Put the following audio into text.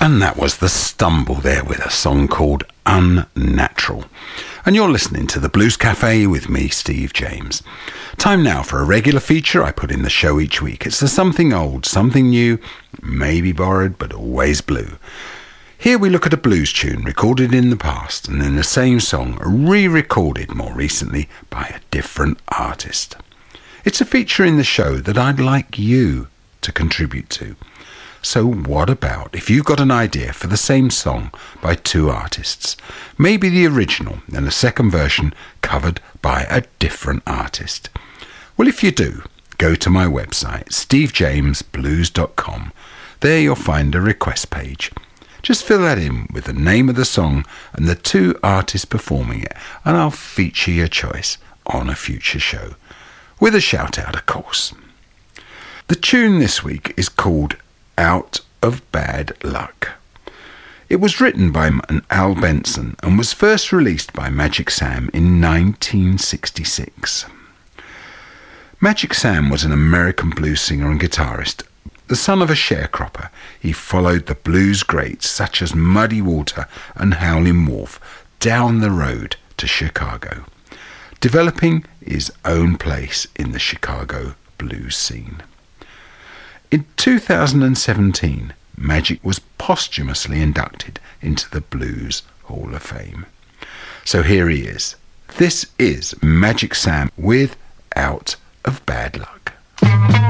And that was The Stumble there with a song called Unnatural. And you're listening to the Blues Cafe with me, Steve James. Time now for a regular feature I put in the show each week. It's the something old, something new, maybe borrowed, but always blue. Here we look at a blues tune recorded in the past and then the same song re-recorded more recently by a different artist. It's a feature in the show that I'd like you to contribute to. So what about if you've got an idea for the same song by two artists? Maybe the original and a second version covered by a different artist. Well, if you do, go to my website, stevejamesblues.com. There you'll find a request page. Just fill that in with the name of the song and the two artists performing it, and I'll feature your choice on a future show. With a shout out, of course. The tune this week is called Out of Bad Luck. It was written by Al Benson and was first released by Magic Sam in 1966. Magic Sam was an American blues singer and guitarist. The son of a sharecropper, he followed the blues greats such as Muddy Walter and Howlin' Wolf down the road to Chicago, developing his own place in the Chicago blues scene. In 2017, Magic was posthumously inducted into the Blues Hall of Fame. So here he is. This is Magic Sam with Out of Bad Luck.